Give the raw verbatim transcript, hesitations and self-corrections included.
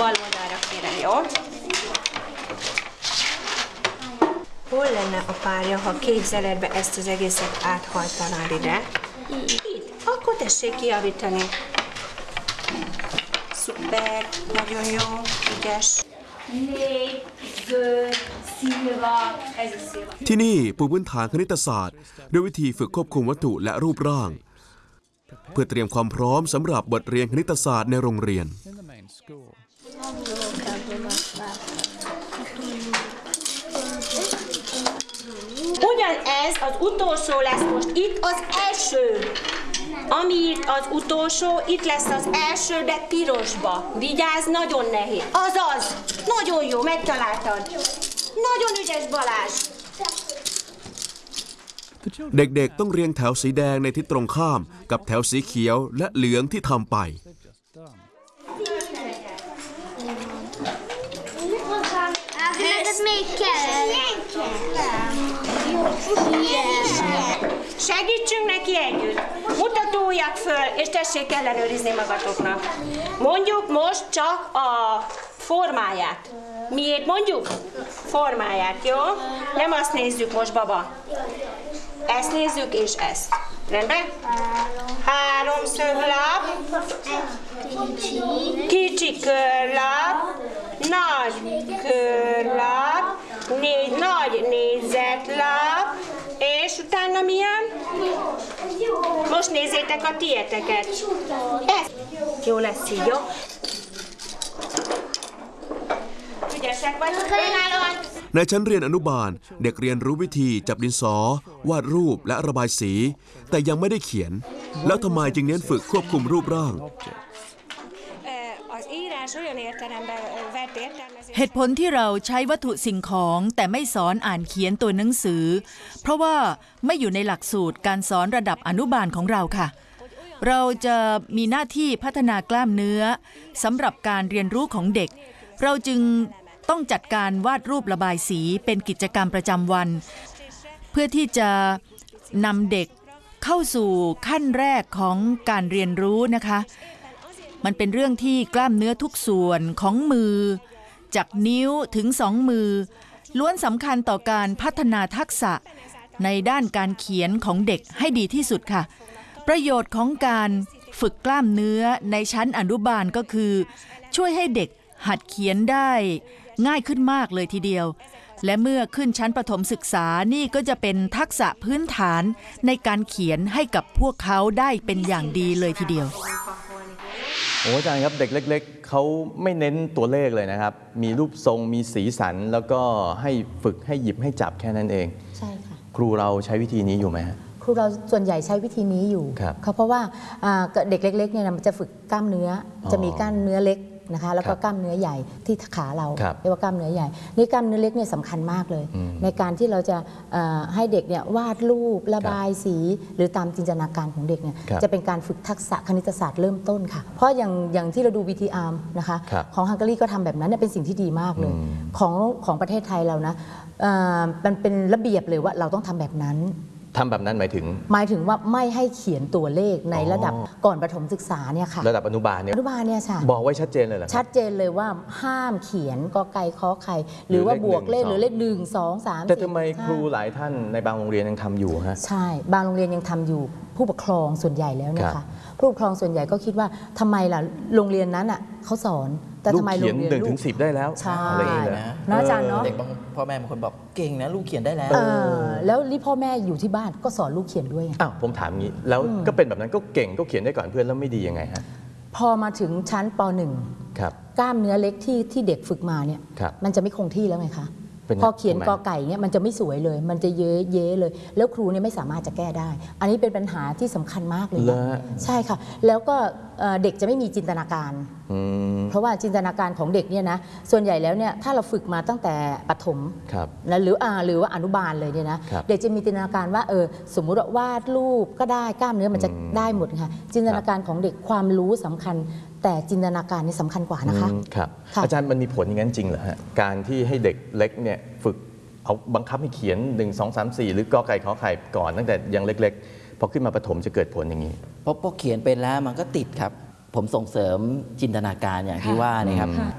bal oldalra kérem, jó? Hol lenne a párja, ha képzeletbe ezt az egészet áthajtanád ide? Itt. Akkor tessék kijavítani. Szuper, nagyon jó, ügyes. Négy, zöld, szilva, ez a szilva. ที่นี่ปูพื้นฐานคณิตศาสตร์ด้วยวิธีฝึกควบคุมวัตถุและรูปร่างเพื่อเตรียมความพร้อมสำหรับบทเรียนคณิตศาสตร์ในโรงเรียน Ugyanez az utolsó lesz most itt az első. Ami itt az utolsó, itt lesz az első, de pirosba. Vigyázz, nagyon nehéz. Azaz! Nagyon jó, megtaláltad. Nagyon ügyes Balázs. เด็กๆต้องเรียงแถวสีแดงในทิศตรงข้ามกับแถวสีเขียวและเหลืองที่ทำไป Segítsünk neki együtt. Mutatóujjak föl, és tessék ellenőrizni magatoknak. Mondjuk most csak a formáját. Miért mondjuk? Formáját, jó? Nem azt nézzük most, baba. Ezt nézzük, és ezt. Rendben? Háromszöglap, kicsi körlap, nagy körlap, négy nagy négyzetlap, és utána milyen? Most nézzétek a tieteket. Ez. Jó lesz így, jó? Ügyesek vagytok, önállóan. ในชั้นเรียนอนุบาลเด็กเรียนรู้วิธีจับดินสอวาดรูปและระบายสีแต่ยังไม่ได้เขียนแล้วทำไมจึงเน้นฝึกควบคุมรูปร่างเหตุผลที่เราใช้วัตถุสิ่งของแต่ไม่สอนอ่านเขียนตัวหนังสือเพราะว่าไม่อยู่ในหลักสูตรการสอนระดับอนุบาลของเราค่ะเราจะมีหน้าที่พัฒนากล้ามเนื้อสำหรับการเรียนรู้ของเด็กเราจึงต้องจัดการวาดรูประบายสีเป็นกิจกรรมประจำวันเพื่อที่จะนำเด็กเข้าสู่ขั้นแรกของการเรียนรู้นะคะมันเป็นเรื่องที่กล้ามเนื้อทุกส่วนของมือจากนิ้วถึงสองมือล้วนสำคัญต่อการพัฒนาทักษะในด้านการเขียนของเด็กให้ดีที่สุดค่ะประโยชน์ของการฝึกกล้ามเนื้อในชั้นอนุบาลก็คือช่วยให้เด็กหัดเขียนได้ง่ายขึ้นมากเลยทีเดียวและเมื่อขึ้นชั้นประถมศึกษานี่ก็จะเป็นทักษะพื้นฐานในการเขียนให้กับพวกเขาได้เป็นอย่างดีเลยทีเดียวโอ้อาจารย์ครับเด็กเล็กๆเขาไม่เน้นตัวเลขเลยนะครับมีรูปทรงมีสีสันแล้วก็ให้ฝึกให้หยิบให้จับแค่นั้นเองใช่ค่ะครูเราใช้วิธีนี้อยู่ไหมฮะครูเราส่วนใหญ่ใช้วิธีนี้อยู่เพราะว่าเด็กเล็กๆเนี่ยมันจะฝึกกล้ามเนื้อจะมีกล้ามเนื้อเล็กนะคะแล้วก็กล้ามเนื้อใหญ่ที่ขาเราเรียกว่ากล้ามเนื้อใหญ่นี่กล้ามเนื้อเล็กเนี่ยสำคัญมากเลยในการที่เราจะให้เด็กเนี่ยวาดรูประบายสีหรือตามจินตนาการของเด็กเนี่ยจะเป็นการฝึกทักษะคณิตศาสตร์เริ่มต้นค่ะเพราะอย่างอย่างที่เราดู วี ที อาร์ นะคะของฮังการีก็ทำแบบนั้นเนี่ยเป็นสิ่งที่ดีมากเลยของของประเทศไทยเรานะมันเป็นระเบียบเลยว่าเราต้องทำแบบนั้นทำแบบนั้นหมายถึงหมายถึงว่าไม่ให้เขียนตัวเลขในระดับก่อนประถมศึกษาเนี่ยค่ะระดับอนุบาลเนี่ยอนุบาลเนี่ยค่ะบอกไว้ชัดเจนเลยเหรอชัดเจนเลยว่าห้ามเขียนกอไก่ขอไข่หรือว่าบวกเลขหรือเลขหนึ่งสองสามแต่ทำไมครูหลายท่านในบางโรงเรียนยังทำอยู่ฮะใช่บางโรงเรียนยังทำอยู่ผู้ปกครองส่วนใหญ่แล้วนะคะผู้ปกครองส่วนใหญ่ก็คิดว่าทำไมล่ะโรงเรียนนั้นอ่ะเขาสอนแต่ทำไมโรงเรียนหนึ่งถึงสิบได้แล้วใช่นะอาจารย์เนาะเด็กบางพ่อแม่บางคนบอกเก่งนะลูกเขียนได้แล้วแล้วนี่พ่อแม่อยู่ที่บ้านก็สอนลูกเขียนด้วยอ้าวผมถามงี้แล้วก็เป็นแบบนั้นก็เก่งก็เขียนได้ก่อนเพื่อนแล้วไม่ดียังไงฮะพอมาถึงชั้นป หนึ่ง กล้ามเนื้อเล็กที่ที่เด็กฝึกมาเนี่ยมันจะไม่คงที่แล้วไงคะพอเขียนกอไก่เนี่ยมันจะไม่สวยเลยมันจะเย้เย้เลยแล้วครูเนี่ยไม่สามารถจะแก้ได้อันนี้เป็นปัญหาที่สำคัญมากเลยใช่ค่ะแล้วก็เด็กจะไม่มีจินตนาการเพราะว่าจินตนาการของเด็กเนี่ยนะส่วนใหญ่แล้วเนี่ยถ้าเราฝึกมาตั้งแต่ประถมนะหรืออ่าหรือว่าอนุบาลเลยเนี่ยนะเด็กจะมีจินตนาการว่าเออสมมุติว่าวาดรูปก็ได้กล้ามเนื้อมันจะได้หมดค่ะจินตนาการของเด็กความรู้สำคัญแต่จินตนาการนี่สำคัญกว่านะคะครับอาจารย์มันมีผลอย่างนั้นจริงเหรอฮะการที่ให้เด็กเล็กเนี่ยฝึกเอาบังคับให้เขียนหนึ่งสองสามสี่หรือกอไก่ขอไข่ก่อนตั้งแต่ยังเล็กๆพอขึ้นมาประถมจะเกิดผลอย่างนี้เพราะพอเขียนเป็นแล้วมันก็ติดครับผมส่งเสริมจินตนาการอย่างที่ว่านี่ครับ